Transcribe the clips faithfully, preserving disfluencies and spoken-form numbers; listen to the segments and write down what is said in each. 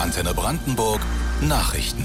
Antenne Brandenburg Nachrichten.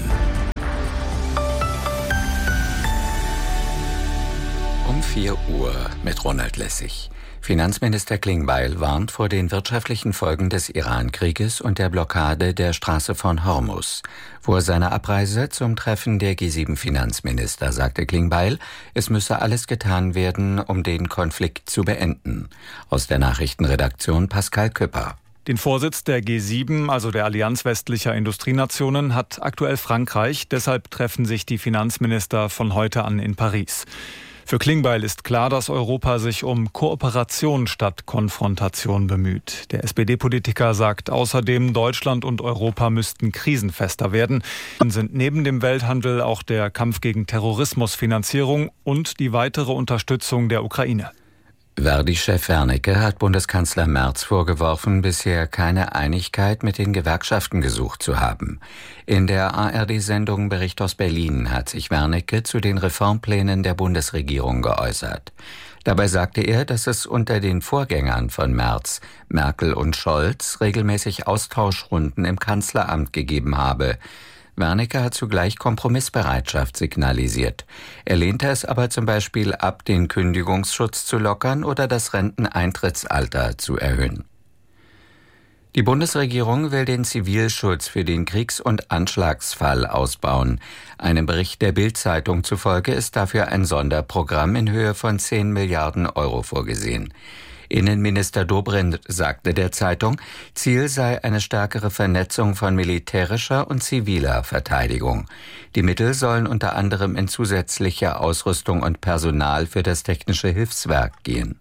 Um vier Uhr mit Ronald Lessig. Finanzminister Klingbeil warnt vor den wirtschaftlichen Folgen des Iran-Krieges und der Blockade der Straße von Hormuz. Vor seiner Abreise zum Treffen der G sieben Finanzminister sagte Klingbeil, es müsse alles getan werden, um den Konflikt zu beenden. Aus der Nachrichtenredaktion Pascal Küpper. Den Vorsitz der G sieben, also der Allianz westlicher Industrienationen, hat aktuell Frankreich. Deshalb treffen sich die Finanzminister von heute an in Paris. Für Klingbeil ist klar, dass Europa sich um Kooperation statt Konfrontation bemüht. Der S P D-Politiker sagt außerdem, Deutschland und Europa müssten krisenfester werden. Dann sind neben dem Welthandel auch der Kampf gegen Terrorismusfinanzierung und die weitere Unterstützung der Ukraine. Verdi-Chef Wernicke hat Bundeskanzler Merz vorgeworfen, bisher keine Einigkeit mit den Gewerkschaften gesucht zu haben. In der A R D-Sendung Bericht aus Berlin hat sich Wernicke zu den Reformplänen der Bundesregierung geäußert. Dabei sagte er, dass es unter den Vorgängern von Merz, Merkel und Scholz, regelmäßig Austauschrunden im Kanzleramt gegeben habe. Wernicke hat zugleich Kompromissbereitschaft signalisiert. Er lehnte es aber zum Beispiel ab, den Kündigungsschutz zu lockern oder das Renteneintrittsalter zu erhöhen. Die Bundesregierung will den Zivilschutz für den Kriegs- und Anschlagsfall ausbauen. Einem Bericht der Bild-Zeitung zufolge ist dafür ein Sonderprogramm in Höhe von zehn Milliarden Euro vorgesehen. Innenminister Dobrindt sagte der Zeitung, Ziel sei eine stärkere Vernetzung von militärischer und ziviler Verteidigung. Die Mittel sollen unter anderem in zusätzliche Ausrüstung und Personal für das technische Hilfswerk gehen.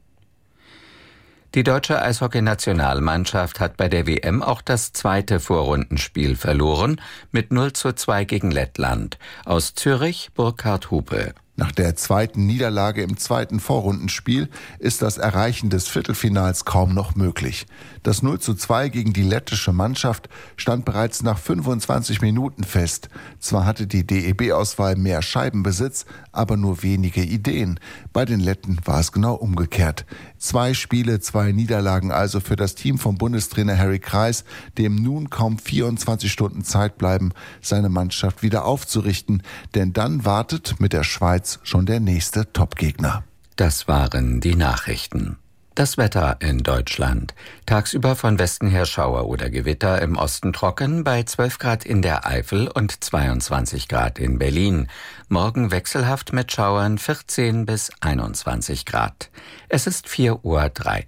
Die deutsche Eishockey-Nationalmannschaft hat bei der W M auch das zweite Vorrundenspiel verloren, mit null zu zwei gegen Lettland. Aus Zürich Burkhard Hupe. Nach der zweiten Niederlage im zweiten Vorrundenspiel ist das Erreichen des Viertelfinals kaum noch möglich. Das null zu zwei gegen die lettische Mannschaft stand bereits nach fünfundzwanzig Minuten fest. Zwar hatte die D E B-Auswahl mehr Scheibenbesitz, aber nur wenige Ideen. Bei den Letten war es genau umgekehrt. Zwei Spiele, zwei Niederlagen also für das Team von Bundestrainer Harry Kreis, dem nun kaum vierundzwanzig Stunden Zeit bleiben, seine Mannschaft wieder aufzurichten. Denn dann wartet mit der Schweiz schon der nächste Topgegner. Das waren die Nachrichten. Das Wetter in Deutschland. Tagsüber von Westen her Schauer oder Gewitter, im Osten trocken, bei zwölf Grad in der Eifel und zweiundzwanzig Grad in Berlin. Morgen wechselhaft mit Schauern, vierzehn bis einundzwanzig Grad. Es ist vier Uhr drei.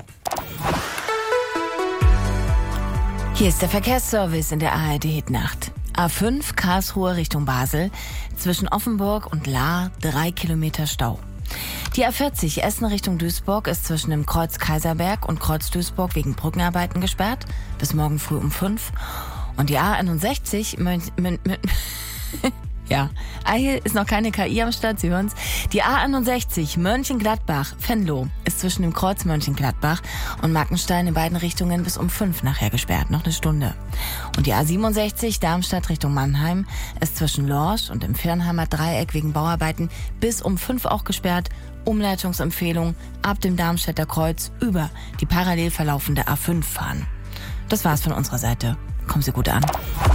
Hier ist der Verkehrsservice in der A R D-Hitnacht. A fünf Karlsruhe Richtung Basel, zwischen Offenburg und Lahr drei Kilometer Stau. Die A vierzig Essen Richtung Duisburg ist zwischen dem Kreuz Kaiserberg und Kreuz Duisburg wegen Brückenarbeiten gesperrt, bis morgen früh um fünf. Und die A einundsechzig Mönch... Mön, Mön, ja, hier ist noch keine K I am Start, Sie hören's. Die A einundsechzig Mönchengladbach-Venlo ist zwischen dem Kreuz Mönchengladbach und Markenstein in beiden Richtungen bis um fünf nachher gesperrt, noch eine Stunde. Und die A siebenundsechzig Darmstadt Richtung Mannheim ist zwischen Lorsch und dem Firnheimer Dreieck wegen Bauarbeiten bis um fünf auch gesperrt. Umleitungsempfehlung ab dem Darmstädter Kreuz über die parallel verlaufende A fünf fahren. Das war's von unserer Seite. Kommen Sie gut an.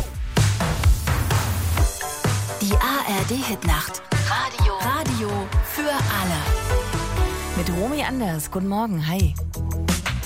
Die A R D-Hitnacht. Radio. Radio für alle. Mit Romy Anders. Guten Morgen. Hi.